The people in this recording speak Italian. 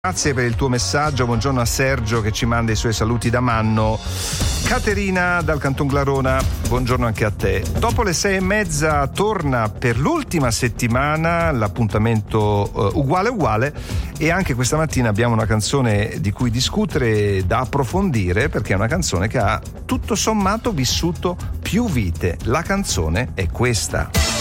Grazie per il tuo messaggio, buongiorno a Sergio che ci manda i suoi saluti da Manno. Caterina dal Canton Glarona, buongiorno anche a te. Dopo le 6:30 torna per l'ultima settimana l'appuntamento uguale e anche questa mattina abbiamo una canzone di cui discutere, da approfondire, perché è una canzone che ha tutto sommato vissuto più vite. La canzone è questa.